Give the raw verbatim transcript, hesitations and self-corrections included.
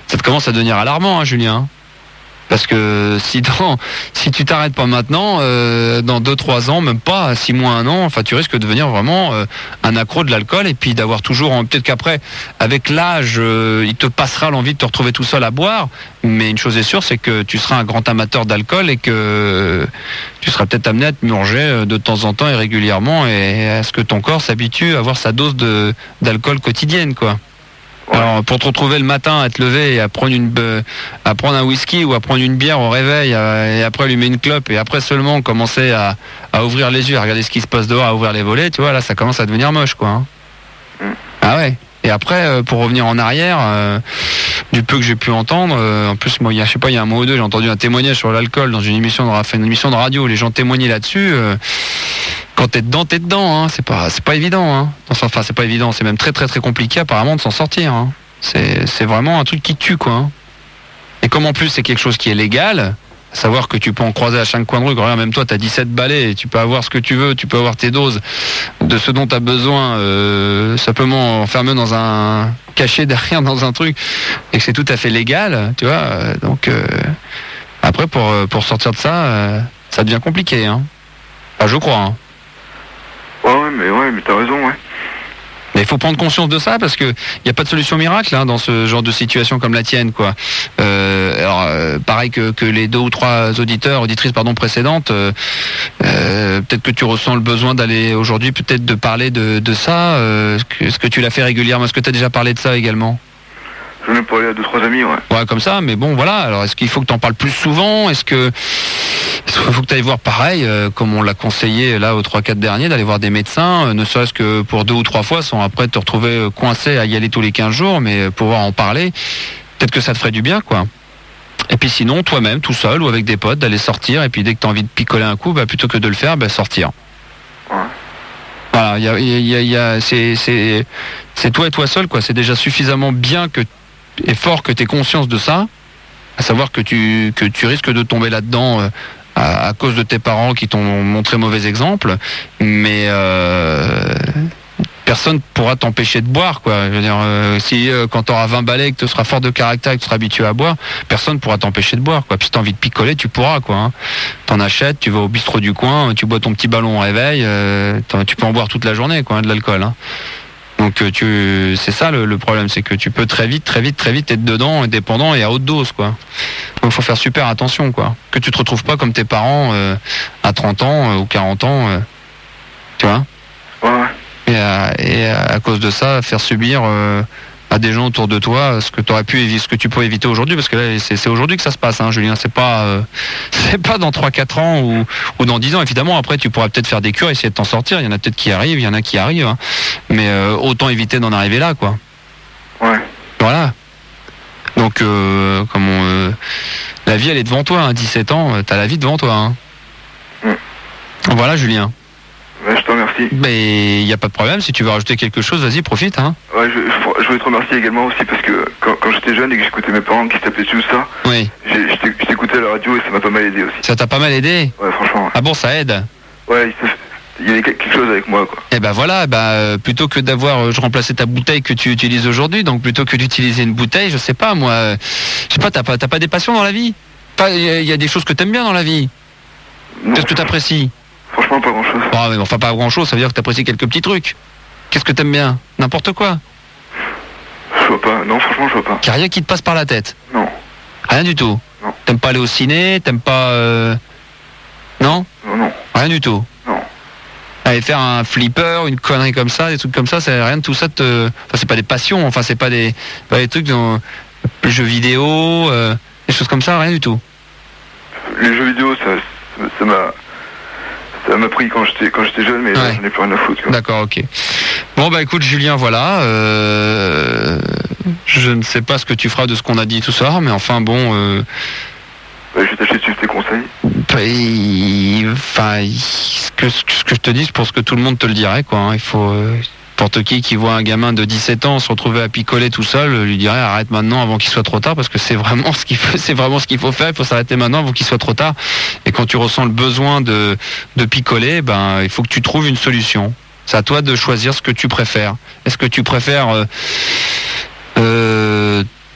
ça te commence à devenir alarmant, hein, Julien. Parce que si, dans, si tu t'arrêtes pas maintenant, euh, dans deux trois ans, même pas six mois, un an, enfin tu risques de devenir vraiment euh, un accro de l'alcool et puis d'avoir toujours, peut-être qu'après, avec l'âge, euh, il te passera l'envie de te retrouver tout seul à boire. Mais une chose est sûre, c'est que tu seras un grand amateur d'alcool et que euh, tu seras peut-être amené à te murger de temps en temps et régulièrement et à ce que ton corps s'habitue à avoir sa dose de, d'alcool quotidienne, quoi. Alors pour te retrouver le matin à te lever et à prendre une à prendre un whisky ou à prendre une bière au réveil et après allumer une clope et après seulement commencer à, à ouvrir les yeux, à regarder ce qui se passe dehors, à ouvrir les volets, tu vois, là ça commence à devenir moche, quoi. Hein. Mm. Ah ouais. Et après pour revenir en arrière, euh, du peu que j'ai pu entendre, euh, en plus moi il y a je sais pas il y a un mois ou deux j'ai entendu un témoignage sur l'alcool dans une émission de une émission de radio où les gens témoignaient là-dessus. Euh, Quand t'es dedans, t'es dedans, hein. C'est pas, c'est pas évident, hein. Enfin, c'est pas évident, c'est même très très très compliqué apparemment de s'en sortir, hein. C'est, c'est vraiment un truc qui tue, quoi. Hein. Et comme en plus c'est quelque chose qui est légal, à savoir que tu peux en croiser à chaque coin de rue, regarde, même toi t'as dix-sept balais, et tu peux avoir ce que tu veux, tu peux avoir tes doses de ce dont t'as besoin, euh, simplement enfermé dans un, caché derrière dans un truc, et que c'est tout à fait légal, tu vois. Donc euh, après pour pour sortir de ça, euh, ça devient compliqué, hein. Enfin, je crois, hein. Ouais, ouais, mais ouais, mais t'as raison, ouais. Mais il faut prendre conscience de ça parce que il n'y a pas de solution miracle, hein, dans ce genre de situation comme la tienne, quoi. Euh, alors euh, pareil que, que les deux ou trois auditeurs, auditrices pardon précédentes, euh, euh, peut-être que tu ressens le besoin d'aller aujourd'hui peut-être de parler de, de ça. Euh, est-ce que tu l'as fait régulièrement? Est-ce que tu as déjà parlé de ça également? J'en ai parlé à deux trois amis, ouais. Ouais, comme ça, mais bon, voilà. Alors, est-ce qu'il faut que t'en parles plus souvent? Est-ce que est-ce qu'il faut que tu ailles voir pareil, euh, comme on l'a conseillé là aux trois quatre derniers, d'aller voir des médecins, euh, ne serait-ce que pour deux ou trois fois, sans après te retrouver coincé à y aller tous les quinze jours, mais pouvoir en parler, peut-être que ça te ferait du bien, quoi. Et puis sinon, toi-même, tout seul ou avec des potes, d'aller sortir, et puis dès que tu as envie de picoler un coup, bah, plutôt que de le faire, bah, sortir. Ouais. Voilà, y a, y a, y a, c'est, c'est, c'est toi et toi seul, quoi. C'est déjà suffisamment bien que et fort que tu aies conscience de ça, à savoir que tu, que tu risques de tomber là-dedans euh, à, à cause de tes parents qui t'ont montré mauvais exemple, mais euh, personne pourra t'empêcher de boire, quoi. Je veux dire, euh, si euh, quand tu auras vingt balais, que tu seras fort de caractère et que tu seras habitué à boire, personne pourra t'empêcher de boire, quoi. Puis si tu as envie de picoler, tu pourras, quoi. Hein. T'en achètes, tu vas au bistrot du coin, tu bois ton petit ballon au réveil, euh, tu peux en boire toute la journée, quoi, hein, de l'alcool. Hein. Donc tu, c'est ça le, le problème, c'est que tu peux très vite, très vite, très vite être dedans, et dépendant et à haute dose, quoi. Donc faut faire super attention, quoi. Que tu te retrouves pas comme tes parents euh, à trente ans euh, ou quarante ans, euh, tu vois. Ouais. Et à, et à cause de ça, faire subir euh, à des gens autour de toi ce que tu aurais pu éviter, ce que tu peux éviter aujourd'hui, parce que là c'est, c'est aujourd'hui que ça se passe, hein, Julien. C'est pas, euh, c'est pas dans trois quatre ans ou, ou dans dix ans. Évidemment, après tu pourras peut-être faire des cures, essayer de t'en sortir. Il y en a peut-être qui arrivent, il y en a qui arrivent, hein. Mais euh, autant éviter d'en arriver là, quoi. Ouais. Voilà. Donc, euh, comment, euh, la vie elle est devant toi, hein, dix-sept ans, t'as la vie devant toi. Hein. Mm. Voilà, Julien. Ouais, je te remercie. Mais il n'y a pas de problème, si tu veux rajouter quelque chose, vas-y, profite. Hein. Ouais, je, je, je voulais te remercier également aussi parce que quand, quand j'étais jeune et que j'écoutais mes parents qui s'appelaient tout ça, oui. j'ai, je, je t'écoutais à la radio et ça m'a pas mal aidé aussi. Ça t'a pas mal aidé? Ouais, franchement. Ouais. Ah bon, ça aide? Ouais, il, il y avait quelque chose avec moi, quoi. Eh ben voilà, bah, euh, plutôt que d'avoir, euh, je remplaçais ta bouteille que tu utilises aujourd'hui, donc plutôt que d'utiliser une bouteille, je sais pas, moi, euh, je sais pas, t'as pas, t'as pas des passions dans la vie? Pas, il y, y a des choses que t'aimes bien dans la vie? Non, qu'est-ce que t'apprécies? Franchement, pas grand-chose. Oh, mais enfin, pas grand-chose, ça veut dire que t'apprécies quelques petits trucs. Qu'est-ce que t'aimes bien? N'importe quoi? Je vois pas, non, franchement, je vois pas. Y'a rien qui te passe par la tête? Non. Rien du tout? Non. T'aimes pas aller au ciné? T'aimes pas... Euh... Non? Non, non. Rien du tout? Non. Aller faire un flipper, une connerie comme ça, des trucs comme ça, c'est rien de tout ça te... Enfin, c'est pas des passions, enfin, c'est pas des, pas des trucs dans les jeux vidéo, euh, des choses comme ça, rien du tout. Les jeux vidéo, ça, ça m'a... Ça m'a pris quand j'étais quand j'étais jeune, mais ouais. J'en ai plus rien à foutre, quoi. D'accord, ok. Bon bah écoute Julien, voilà. Euh, je ne sais pas ce que tu feras de ce qu'on a dit tout ça, mais enfin bon. Euh, bah, je vais tâcher de suivre tes conseils. Bah, il, enfin, il, ce que ce que je te dis, c'est pour ce que tout le monde te le dirait, quoi. Hein. Il faut. Euh, N'importe qui qui voit un gamin de dix-sept ans se retrouver à picoler tout seul, lui dirait arrête maintenant avant qu'il soit trop tard, parce que c'est vraiment ce qu'il faut, c'est vraiment ce qu'il faut faire. Il faut s'arrêter maintenant avant qu'il soit trop tard. Et quand tu ressens le besoin de de picoler, ben il faut que tu trouves une solution. C'est à toi de choisir ce que tu préfères. Est-ce que tu préfères euh, euh,